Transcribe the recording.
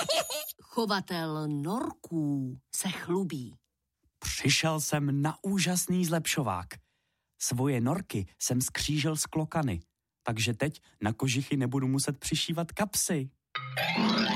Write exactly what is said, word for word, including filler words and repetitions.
Chovatel norků se chlubí. Přišel jsem na úžasný zlepšovák. Svoje norky jsem skřížil z klokany, takže teď na kožichy nebudu muset přišívat kapsy.